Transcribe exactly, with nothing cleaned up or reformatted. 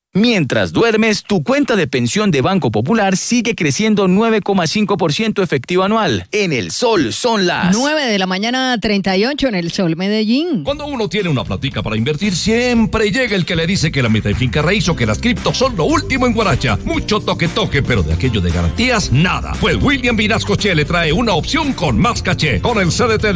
Mientras duermes, tu cuenta de pensión de Banco Popular sigue creciendo nueve coma cinco por ciento efectivo anual. En El Sol son las nueve de la mañana, treinta y ocho en El Sol, Medellín. Cuando uno tiene una platica para invertir, siempre llega el que le dice que la meta y finca raíz o que las criptos son lo último en Guaracha. Mucho toque toque, pero de aquello de garantías, nada. Pues William Vinasco Che le trae una opción con más caché. Con el C D T